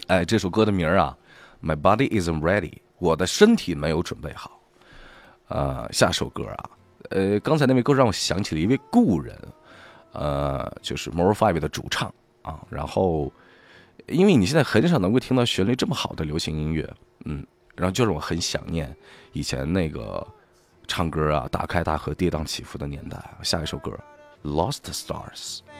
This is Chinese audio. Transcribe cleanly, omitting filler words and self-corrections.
哎，这首歌的名啊，My Body Isn't Ready，我的身体没有准备好。下首歌啊，刚才那位歌让我想起了一位故人，就是 Maroon 5的主唱啊。然后，因为你现在很少能够听到旋律这么好的流行音乐，然后就让我很想念以前那个唱歌啊，大开大合、跌宕起伏的年代啊。下一首歌，Lost Stars。